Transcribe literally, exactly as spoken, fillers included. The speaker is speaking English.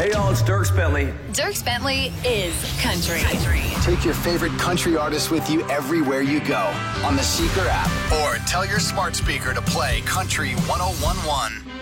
Hey, y'all, it's Dierks Bentley. Dierks Bentley is country. country. Take your favorite country artists with you everywhere you go on the Seeker app. Or tell your smart speaker to play Country one oh one one.